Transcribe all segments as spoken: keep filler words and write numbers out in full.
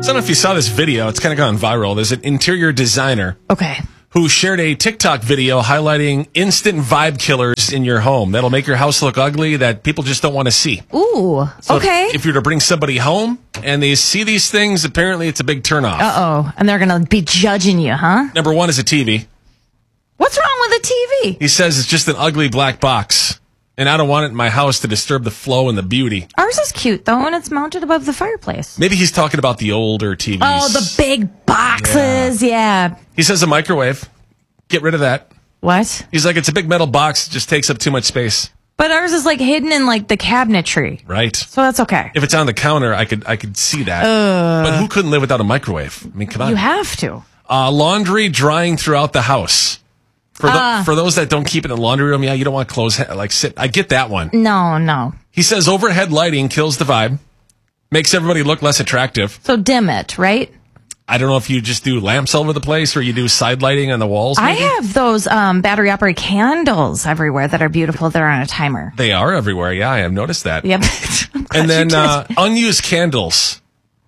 don't know if you saw this video. It's kind of gone viral. There's an interior designer Okay. who shared a TikTok video highlighting instant vibe killers in your home that'll make your house look ugly that people just don't want to see. Ooh. So okay. If, if you were to bring somebody home and they see these things, apparently it's a big turnoff. Uh-oh. And they're going to be judging you, huh? Number one is a T V. What's wrong with a T V? He says it's just an ugly black box, and I don't want it in my house to disturb the flow and the beauty. Ours is cute, though, and it's mounted above the fireplace. Maybe he's talking about the older T Vs. Oh, the big boxes. Yeah. He says a microwave. Get rid of that. What? He's like, it's a big metal box. It just takes up too much space. But ours is like hidden in like the cabinetry. Right. So that's okay. If it's on the counter, I could I could see that. Uh, but who couldn't live without a microwave? I mean, come on. You have to. Uh, laundry drying throughout the house. For, the, Uh. for those that don't keep it in the laundry room, yeah, you don't want clothes like sit. I get that one. No, no. He says overhead lighting kills the vibe, makes everybody look less attractive. So dim it, right? I don't know if you just do lamps all over the place or you do side lighting on the walls. I maybe? have those um, battery operated candles everywhere that are beautiful. They're on a timer. They are everywhere. Yeah, I have noticed that. Yep. And then uh, unused candles.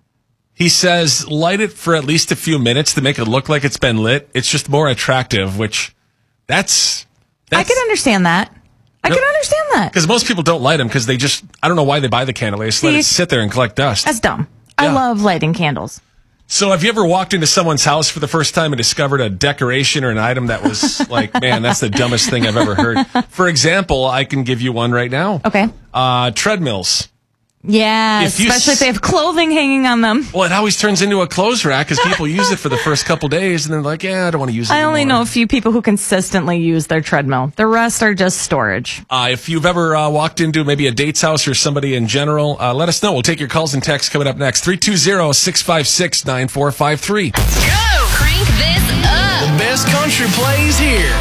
He says light it for at least a few minutes to make it look like it's been lit. It's just more attractive, which that's... that's I can understand that. I No. can understand that. Because most people don't light them because they just... I don't know why they buy the candle. They just let See? it sit there and collect dust. That's dumb. I Yeah. love lighting candles. So have you ever walked into someone's house for the first time and discovered a decoration or an item that was like, man, that's the dumbest thing I've ever heard? For example, I can give you one right now. Okay. Uh, treadmills. Yeah, If you especially s- if they have clothing hanging on them. Well, it always turns into a clothes rack because people use it for the first couple days and they're like, yeah, I don't want to use it I only anymore. know a few people who consistently use their treadmill. The rest are just storage. Uh, if you've ever uh, walked into maybe a date's house or somebody in general, uh, let us know. We'll take your calls and texts coming up next. three two zero, six five six, nine four five three. Go! Crank this up! The best country plays here